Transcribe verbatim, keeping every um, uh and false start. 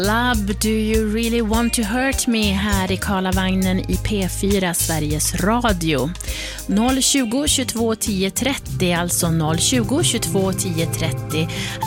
Love, do you really want to hurt me här i Karlavagnen i P fyra Sveriges Radio. noll tjugo, tjugotvå, tio trettio, alltså noll tjugo, tjugotvå, tio trettio.